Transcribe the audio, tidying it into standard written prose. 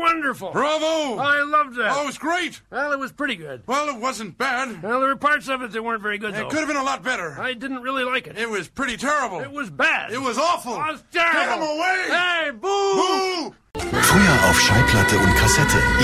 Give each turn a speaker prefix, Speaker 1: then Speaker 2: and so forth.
Speaker 1: wonderful.
Speaker 2: Bravo!
Speaker 1: I loved that.
Speaker 2: Oh, it was great.
Speaker 1: Well, it was pretty good.
Speaker 2: Well, it wasn't bad.
Speaker 1: Well, there were parts of it that weren't very good, though.
Speaker 2: It could have been a lot better.
Speaker 1: I didn't really like it.
Speaker 2: It was pretty terrible.
Speaker 1: It was bad.
Speaker 2: It was awful.
Speaker 1: It was terrible.
Speaker 2: Get him away!
Speaker 1: Hey, boo!
Speaker 2: Boo!
Speaker 3: Früher auf Schallplatte und Kassette.